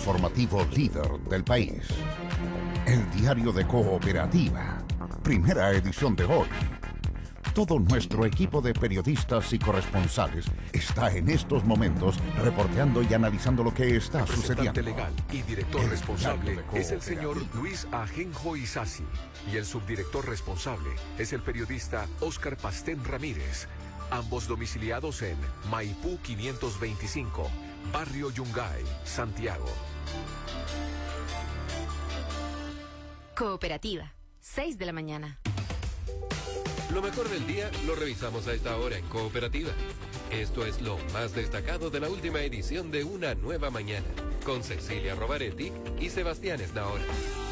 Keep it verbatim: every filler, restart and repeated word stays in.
informativo líder del país. El diario de Cooperativa, primera edición de hoy. Todo nuestro equipo de periodistas y corresponsales está en estos momentos reporteando y analizando lo que está sucediendo. El representante legal y director responsable es el señor Luis Ajenjo Isasi y el subdirector responsable es el periodista Óscar Pastén Ramírez, ambos domiciliados en Maipú quinientos veinticinco, Barrio Yungay, Santiago. Cooperativa, seis de la mañana. Lo mejor del día lo revisamos a esta hora en Cooperativa. Esto es lo más destacado de la última edición de Una Nueva Mañana, con Cecilia Robaretti y Sebastián Esnaola.